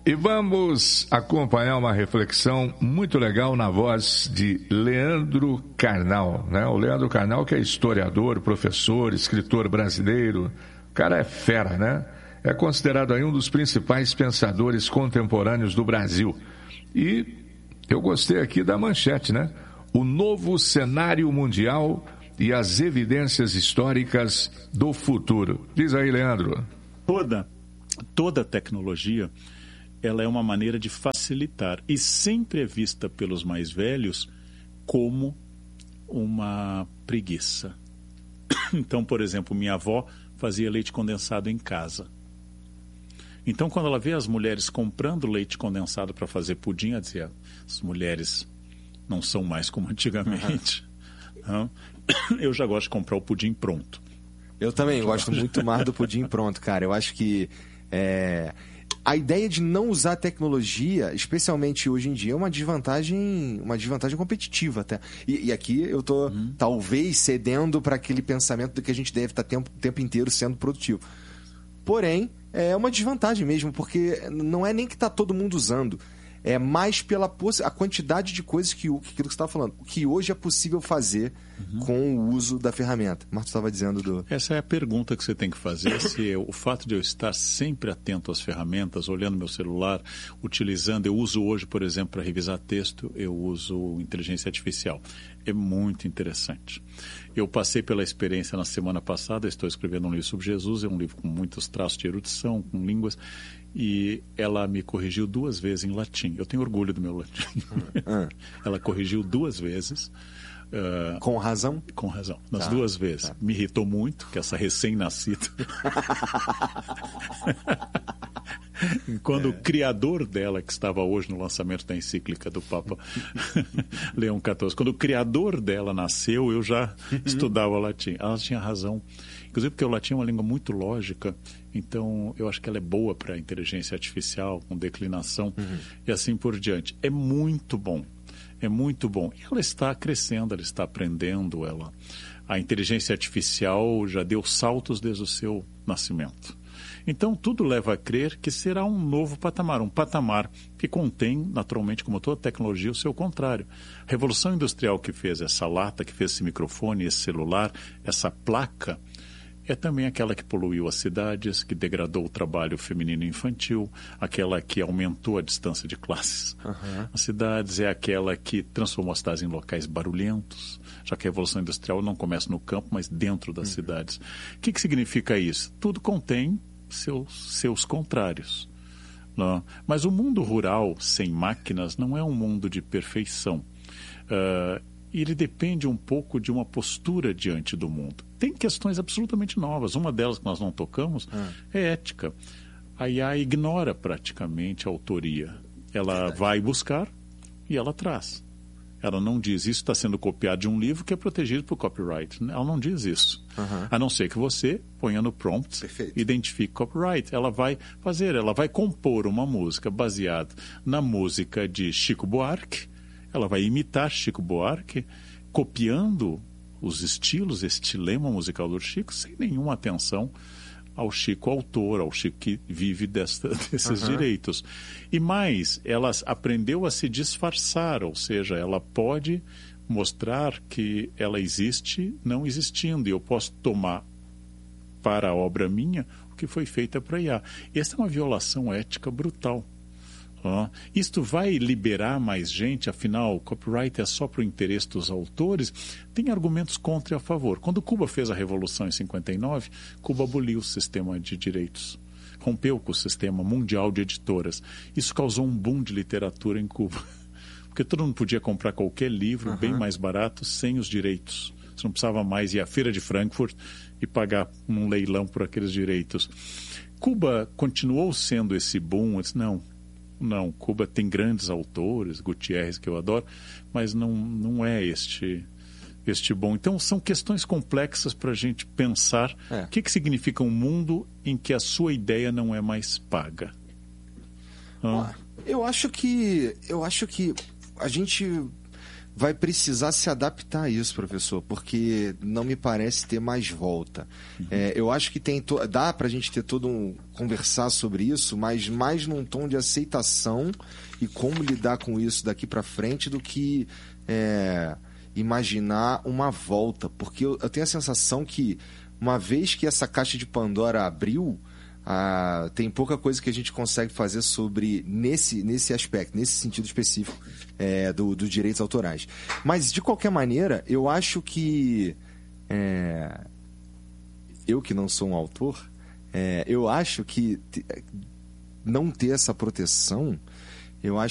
E vamos acompanhar uma reflexão muito legal na voz de Leandro Carnal, né? O Leandro Carnal, que é historiador, professor, escritor brasileiro. O cara é fera, né? É considerado aí um dos principais pensadores contemporâneos do Brasil. E eu gostei aqui da manchete, né? O novo cenário mundial e as evidências históricas do futuro. Diz aí, Leandro. Toda tecnologia, ela é uma maneira de facilitar e sempre é vista pelos mais velhos como uma preguiça. Então, por exemplo, minha avó fazia leite condensado em casa. Então, quando ela vê as mulheres comprando leite condensado para fazer pudim, ela dizia, as mulheres não são mais como antigamente. Não? Eu já gosto de comprar o pudim pronto. Eu também gosto muito mais do pudim pronto, cara. Eu acho que a ideia de não usar tecnologia, especialmente hoje em dia, é uma desvantagem competitiva até. E aqui eu tô talvez cedendo para aquele pensamento de que a gente deve estar o tempo inteiro sendo produtivo. Porém, é uma desvantagem mesmo, porque não é nem que está todo mundo usando. É mais pela a quantidade de coisas aquilo que você estava falando, que hoje é possível fazer com o uso da ferramenta. Marcos estava dizendo Essa é a pergunta que você tem que fazer, se o fato de eu estar sempre atento às ferramentas, olhando meu celular, utilizando, eu uso hoje, por exemplo, para revisar texto, eu uso inteligência artificial. É muito interessante. Eu passei pela experiência na semana passada, estou escrevendo um livro sobre Jesus, é um livro com muitos traços de erudição, com línguas, e ela me corrigiu 2 vezes em latim. Eu tenho orgulho do meu latim. Ela corrigiu 2 vezes. Com razão? Com razão. Nas 2 vezes. Me irritou muito, que essa recém-nascida... Quando o criador dela, que estava hoje no lançamento da encíclica do Papa Leão XIV, quando o criador dela nasceu, eu já estudava latim. Ela tinha razão. Inclusive porque o latim é uma língua muito lógica, então eu acho que ela é boa para a inteligência artificial, com declinação e assim por diante. É muito bom. É muito bom. E ela está crescendo, ela está aprendendo. A inteligência artificial já deu saltos desde o seu nascimento. Então, tudo leva a crer que será um novo patamar, um patamar que contém, naturalmente, como toda tecnologia, o seu contrário. A Revolução Industrial que fez essa lata, que fez esse microfone, esse celular, essa placa, é também aquela que poluiu as cidades, que degradou o trabalho feminino e infantil, aquela que aumentou a distância de classes. As cidades é aquela que transformou as cidades em locais barulhentos, já que a Revolução Industrial não começa no campo, mas dentro das cidades. O que significa isso? Tudo contém seus contrários. Não? Mas o mundo rural sem máquinas não é um mundo de perfeição. Ele depende um pouco de uma postura diante do mundo. Tem questões absolutamente novas. Uma delas que nós não tocamos é ética. A IA ignora praticamente a autoria. Ela vai buscar e ela traz. Ela não diz, isso está sendo copiado de um livro que é protegido por copyright. Ela não diz isso. A não ser que você ponha no prompt, identifique copyright. Ela vai compor uma música baseada na música de Chico Buarque. Ela vai imitar Chico Buarque, copiando os estilos, estilema musical do Chico, sem nenhuma atenção ao Chico autor, ao Chico que vive desses direitos. E mais, ela aprendeu a se disfarçar, ou seja, ela pode mostrar que ela existe não existindo, e eu posso tomar para a obra minha o que foi feita para IA. Essa é uma violação ética brutal. Isto vai liberar mais gente, afinal, o copyright é só para o interesse dos autores. Tem argumentos contra e a favor. Quando Cuba fez a Revolução em 59, Cuba aboliu o sistema de direitos. Rompeu com o sistema mundial de editoras. Isso causou um boom de literatura em Cuba. Porque todo mundo podia comprar qualquer livro bem mais barato, sem os direitos. Você não precisava mais ir à Feira de Frankfurt e pagar um leilão por aqueles direitos. Cuba continuou sendo esse boom. Não, Cuba tem grandes autores, Gutierrez, que eu adoro, mas não é este bom. Então, são questões complexas para a gente pensar o que significa um mundo em que a sua ideia não é mais paga. Eu acho que a gente vai precisar se adaptar a isso, professor, porque não me parece ter mais volta. Eu acho que dá para a gente ter conversar sobre isso, mas mais num tom de aceitação e como lidar com isso daqui para frente do que imaginar uma volta, porque eu tenho a sensação que uma vez que essa caixa de Pandora abriu, tem pouca coisa que a gente consegue fazer sobre nesse aspecto, nesse sentido específico dos direitos autorais. Mas, de qualquer maneira, eu acho que eu que não sou um autor, eu acho que não ter essa proteção, eu acho